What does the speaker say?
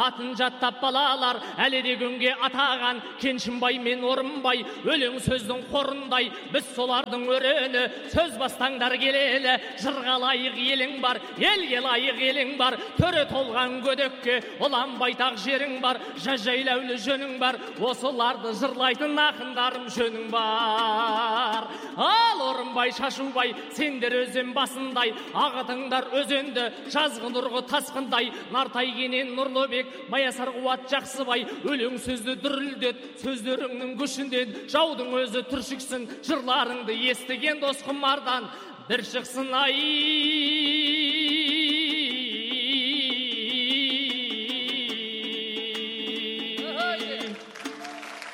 атын жаттап балалар әлі де күнге атаған Кеншімбай мен Орынбай өлең сөздің қорындай біз солардың өрені сөз бастаңдар келелі жырға лайық елің бар елге лайық елің бар төре толған көдекке ұлан байтақ жерің бар жайлаулы жөнің бар осыларды жырлайтын ақындарым жөнің бар ал Орынбай Шашубай сендер өзен басындай ағытыңдар өзенді жазғы нұрғы тасқындай Нартай кенен Нұрлыбек Майасар қуат Жақсыбай өлең сөзді дүрілдет сөздеріңнің күшінден жаудың өзі түршіксін жырларыңды естіген дос құмардан бір шықсын ай